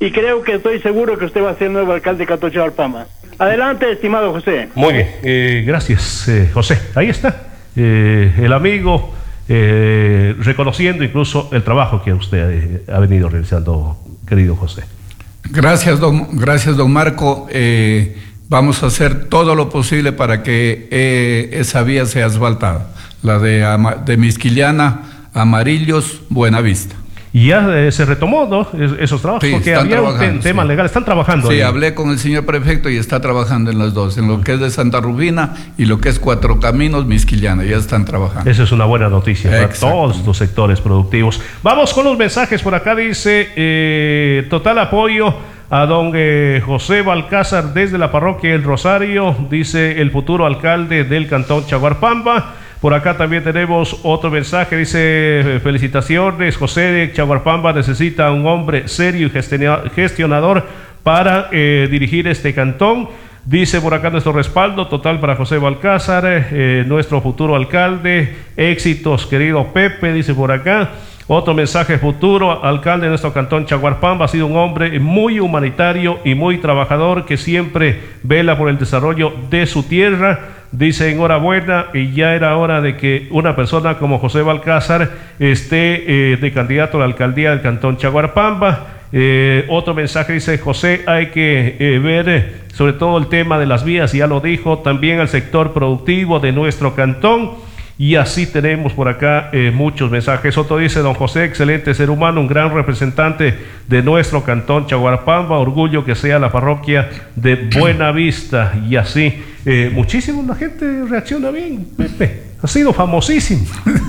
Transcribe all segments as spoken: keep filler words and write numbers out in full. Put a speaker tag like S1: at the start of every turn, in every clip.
S1: y creo que estoy seguro que usted va a ser el nuevo alcalde de Cantón Chaguarpamba. Adelante, estimado José.
S2: Muy bien, eh, gracias, eh, José. Ahí está, eh, el amigo, eh, reconociendo incluso el trabajo que usted eh, ha venido realizando, querido José.
S3: Gracias, don, gracias, don Marco. Eh, vamos a hacer todo lo posible para que eh, esa vía sea asfaltada, la de, de Misquillana, Amarillos, Buenavista.
S2: Y ya eh, se retomó, ¿no? Es, esos trabajos,
S3: sí,
S2: porque había un te tema sí. legal, están trabajando.
S3: Sí,
S2: ahí.
S3: hablé con el señor prefecto y está trabajando en las dos, en lo que es de Santa Rufina y lo que es Cuatro Caminos, Misquillana, ya están trabajando.
S2: Esa es una buena noticia para todos los sectores productivos. Vamos con los mensajes, por acá dice, eh, total apoyo a don eh, José Balcázar desde la parroquia El Rosario, dice el futuro alcalde del Cantón Chaguarpamba. Por acá también tenemos otro mensaje, dice, felicitaciones, José de Chaguarpamba necesita un hombre serio y gestionador para eh, dirigir este cantón. Dice por acá nuestro respaldo total para José Balcázar, eh, nuestro futuro alcalde, éxitos querido Pepe, dice por acá. Otro mensaje futuro, alcalde de nuestro cantón Chaguarpamba, ha sido un hombre muy humanitario y muy trabajador que siempre vela por el desarrollo de su tierra. Dice enhorabuena y ya era hora de que una persona como José Balcázar esté eh, de candidato a la alcaldía del cantón Chaguarpamba. Eh, otro mensaje dice José, hay que eh, ver eh, sobre todo el tema de las vías, ya lo dijo, también al sector productivo de nuestro cantón. Y así tenemos por acá eh, muchos mensajes. Otro dice, don José, excelente ser humano, un gran representante de nuestro cantón Chaguarpamba, orgullo que sea la parroquia de Buenavista. Y así, eh, muchísimo la gente reacciona bien, Pepe, ha sido famosísimo.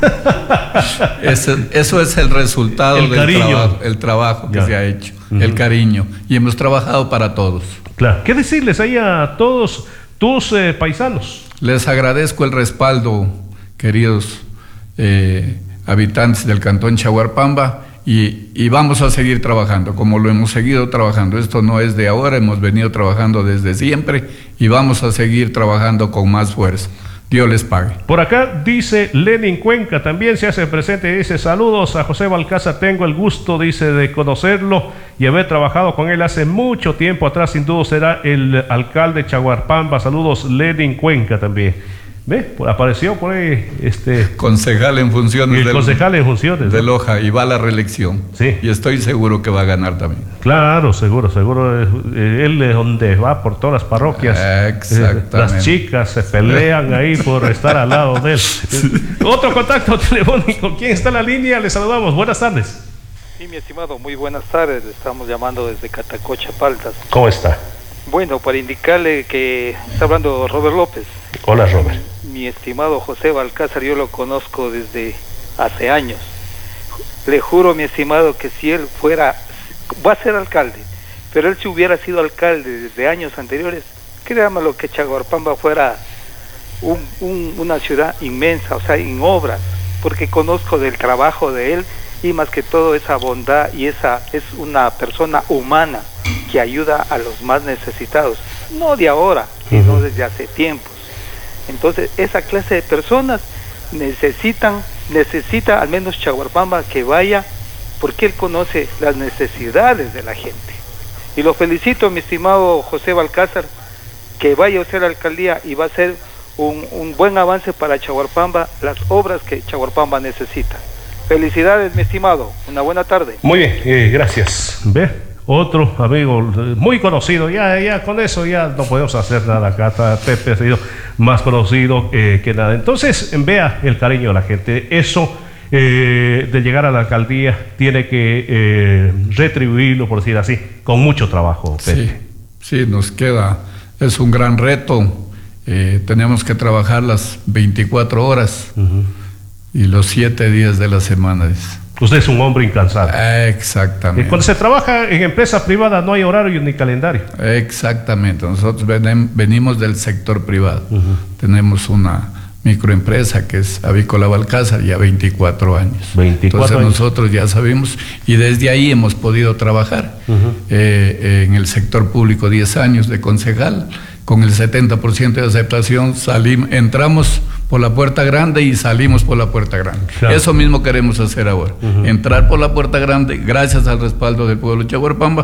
S3: Eso, eso es el resultado el del trabajo, el trabajo que ya. se ha hecho, uh-huh. el cariño, y hemos trabajado para todos.
S2: Claro, ¿qué decirles ahí a todos tus eh, paisanos?
S3: Les agradezco el respaldo, queridos eh, habitantes del cantón Chaguarpamba, y, y vamos a seguir trabajando como lo hemos seguido trabajando. Esto no es de ahora, hemos venido trabajando desde siempre y vamos a seguir trabajando con más fuerza. Dios les pague.
S2: Por acá dice Lenin Cuenca, también se hace presente y dice, saludos a José Balcázar, tengo el gusto, dice, de conocerlo y haber trabajado con él hace mucho tiempo atrás, sin duda será el alcalde de Chaguarpamba. Saludos, Lenin Cuenca también. ¿Ve? Apareció por ahí este
S3: concejal en funciones
S2: el
S3: del,
S2: concejal en funciones
S3: de Loja y va a la reelección.
S2: Sí.
S3: Y estoy seguro que va a ganar también.
S2: Claro, seguro, seguro. Él es donde va por todas las parroquias.
S3: Exactamente.
S2: Las chicas se pelean ahí por estar al lado de él. Sí. Otro contacto telefónico. ¿Quién está en la línea? Le saludamos. Buenas tardes.
S4: Sí, mi estimado, muy buenas tardes. Le estamos llamando desde Catacocha, Paltas.
S2: ¿Cómo está?
S4: Bueno, para indicarle que está hablando Robert López.
S2: Hola, Robert.
S4: Mi estimado José Balcázar, yo lo conozco desde hace años. Le juro, mi estimado, que si él fuera, va a ser alcalde, pero él si hubiera sido alcalde desde años anteriores, créamelo que Chaguarpamba fuera un, un, una ciudad inmensa, o sea, en obras, porque conozco del trabajo de él y más que todo esa bondad y esa es una persona humana que ayuda a los más necesitados, no de ahora, sino uh-huh. desde hace tiempos. Entonces, esa clase de personas necesitan, necesita al menos Chaguarpamba que vaya, porque él conoce las necesidades de la gente. Y lo felicito, mi estimado José Balcázar, que vaya a ser alcaldía y va a ser un, un buen avance para Chaguarpamba, las obras que Chaguarpamba necesita. Felicidades, mi estimado. Una buena tarde.
S2: Muy bien, eh, gracias. ¿Ve? Otro amigo muy conocido, ya, ya con eso ya no podemos hacer nada acá, está Pepe ha sido más conocido eh, que nada. Entonces, vea el cariño de la gente, eso eh, de llegar a la alcaldía tiene que eh, retribuirlo, por decir así, con mucho trabajo, Pepe.
S3: Sí, sí, nos queda, es un gran reto, eh, tenemos que trabajar las veinticuatro horas uh-huh. y los siete días de la semana.
S2: Usted es un hombre incansable.
S3: Exactamente.
S2: Y cuando se trabaja en empresa privada no hay horario ni calendario.
S3: Exactamente. Nosotros venem, venimos del sector privado. Uh-huh. Tenemos una microempresa que es Avícola Balcázar, ya veinticuatro años.
S2: veinticuatro
S3: Entonces
S2: años.
S3: Nosotros ya sabemos y desde ahí hemos podido trabajar. Uh-huh. eh, en el sector público diez años de concejal, con el setenta por ciento de aceptación, salimos, entramos por la puerta grande y salimos por la puerta grande. Claro. Eso mismo queremos hacer ahora, uh-huh. entrar por la puerta grande gracias al respaldo del pueblo de Chaguarpamba